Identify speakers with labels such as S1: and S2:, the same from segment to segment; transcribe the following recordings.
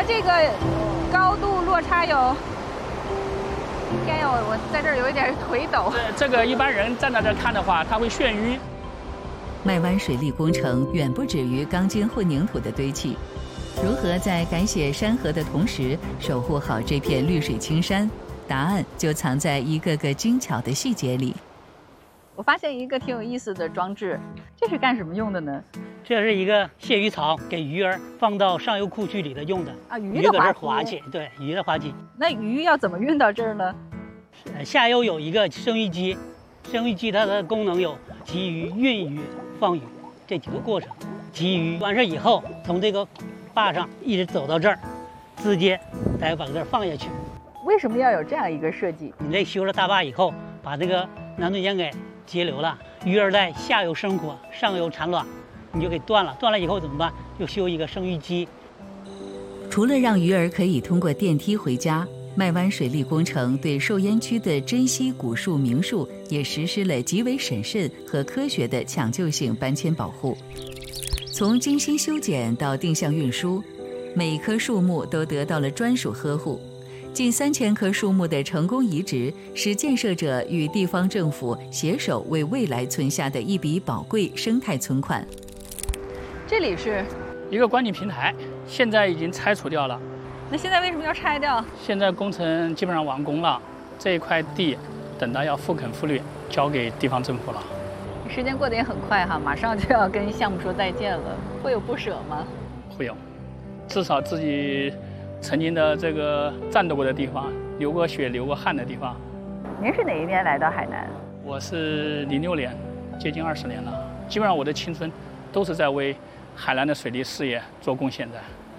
S1: 它这个高度落差有，应该有，我在这儿有一点腿抖。
S2: 这个一般人站在这看的话，他会眩晕。
S3: 麦湾水利工程远不止于钢筋混凝土的堆砌，如何在改写山河的同时守护好这片绿水青山？答案就藏在一个个精巧的细节里。我发现一个挺有意思的装置，这是干什么用的呢？
S4: 这是一个泄鱼槽，给鱼儿放到上游库区里头用的。
S1: 啊，鱼的
S4: 搁这儿滑稽，对，鱼的滑稽。
S1: 那鱼要怎么运到这儿呢？
S4: 下游有一个生鱼机，生鱼机它的功能有集鱼、运鱼、放鱼这几个过程。集鱼完事以后，从这个坝上一直走到这儿，直接再往这儿放下去。
S1: 为什么要有这样一个设计？
S4: 你这修了大坝以后，把这个南渡江给截流了，鱼儿在下游生活，上游产卵，你就给断了。断了以后怎么办？就修一个生育机。
S3: 除了让鱼儿可以通过电梯回家，麦湾水利工程对受淹区的珍稀古树名树也实施了极为审慎和科学的抢救性搬迁保护。从精心修剪到定向运输，每一棵树木都得到了专属呵护。近3000棵树木的成功移植，使建设者与地方政府携手为未来存下的一笔宝贵生态存款。这里是
S2: 一个观景平台，现在已经拆除掉了。
S1: 那现在为什么要拆掉？
S2: 现在工程基本上完工了，这一块地等到要复垦复绿，交给地方政府了。
S1: 时间过得也很快哈，马上就要跟项目说再见了，会有不舍吗？
S2: 会有，至少自己曾经的这个战斗过的地方，流过血流过汗的地方。
S1: 您是哪一年来到海南？
S2: 我是06年，接近20年了。基本上我的青春都是在为海南的水利事业做贡献的。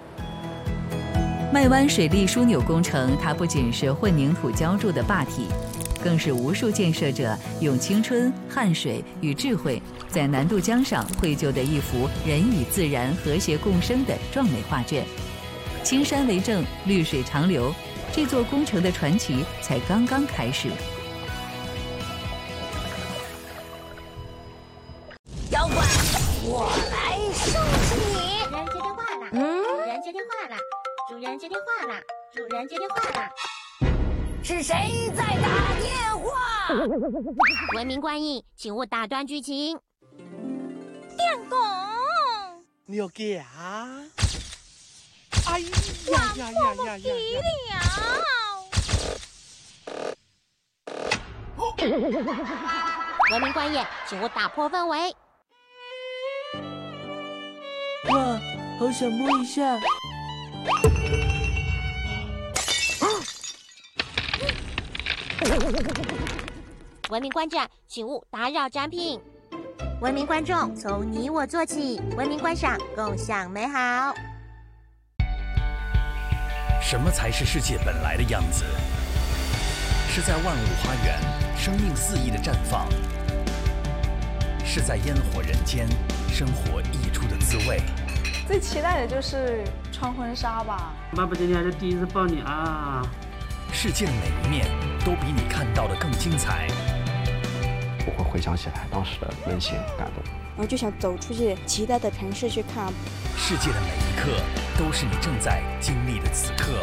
S3: 麦湾水利枢纽工程，它不仅是混凝土浇筑的坝体，更是无数建设者用青春、汗水与智慧，在南渡江上绘就的一幅人与自然和谐共生的壮美画卷。青山为证，绿水长流，这座工程的传奇才刚刚开始。
S5: 妖怪，我来收拾你！主人接电话啦！主人接电话啦！主人接电话啦！是谁在打电话？文明观印，请勿打断剧情。电工，
S6: 你要给啊？哎呀呀呀呀呀！
S5: 文明观演，请勿打破氛围。
S6: 哇，好想摸一下。
S5: 文明观展，请勿打扰展品。文明观众，从你我做起，文明观赏，共享美好。
S7: 什么才是世界本来的样子？是在万物花园生命肆意的绽放，是在烟火人间生活溢出的滋味。
S8: 最期待的就是穿婚纱吧。
S4: 爸爸今天还是第一次抱你啊！
S7: 世界的每一面都比你看到的更精彩。
S9: 我会回想起来当时的温馨感动，
S10: 然后就想走出去期待的城市去看。
S7: 世界的每一刻都是你正在经历的此刻。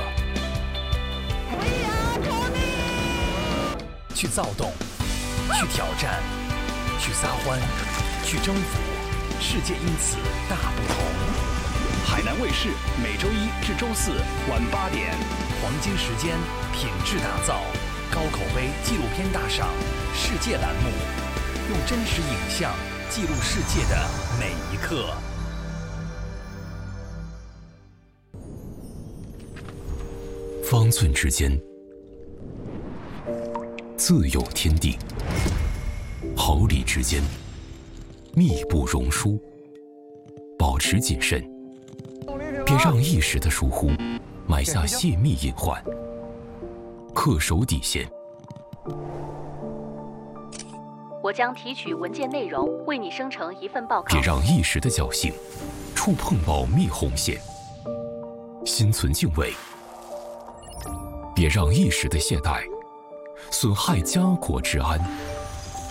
S7: 去躁动，去挑战，去撒欢，去征服，世界因此大不同。海南卫视每周1至周4晚8点，黄金时间，品质打造，高口碑纪录片大赏世界栏目，用真实影像记录世界的每一刻。
S11: 方寸之间，自有天地；毫厘之间，密不容疏。保持谨慎，别让一时的疏忽埋下泄密隐患。恪守底线。
S3: 我将提取文件内容，为你生成一份报告。
S11: 别让一时的侥幸触碰保密红线。心存敬畏，别让一时的懈怠损害家国治安。